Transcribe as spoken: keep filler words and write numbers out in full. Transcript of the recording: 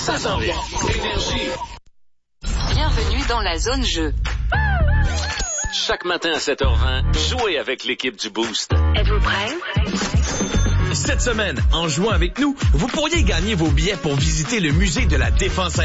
Ça s'en vient. Énergie. Bienvenue dans la zone jeu. Chaque matin à sept heures vingt, jouez avec l'équipe du Boost. Êtes-vous prêts? Cette semaine, en jouant avec nous, vous pourriez gagner vos billets pour visiter le musée de la Défense